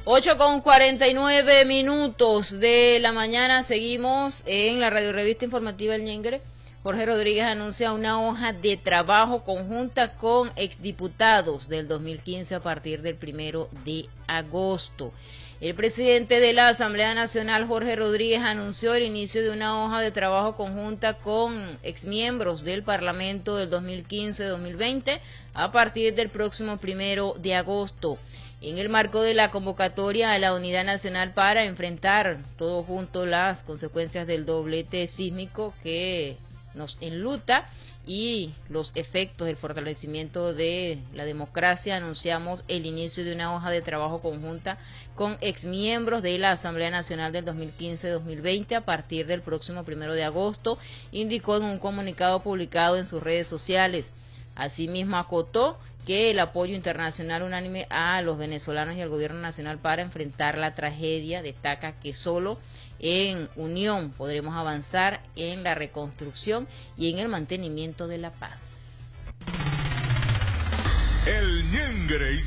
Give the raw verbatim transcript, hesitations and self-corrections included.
ocho con cuarenta y nueve minutos de la mañana, seguimos en la radio revista informativa El Ñenguere. Jorge Rodríguez anuncia una hoja de trabajo conjunta con exdiputados del dos mil quince a partir del primero de agosto. El presidente de la Asamblea Nacional, Jorge Rodríguez, anunció el inicio de una hoja de trabajo conjunta con exmiembros del Parlamento del dos mil quince a dos mil veinte a partir del próximo primero de agosto. En el marco de la convocatoria a la Unidad Nacional para enfrentar todos juntos las consecuencias del doblete sísmico que nos enluta y los efectos del fortalecimiento de la democracia, anunciamos el inicio de una hoja de trabajo conjunta con exmiembros de la Asamblea Nacional del dos mil quince a dos mil veinte a partir del próximo primero de agosto, indicó en un comunicado publicado en sus redes sociales. Asimismo, acotó que el apoyo internacional unánime a los venezolanos y al gobierno nacional para enfrentar la tragedia, destaca que solo en unión podremos avanzar en la reconstrucción y en el mantenimiento de la paz. El Ñenguere.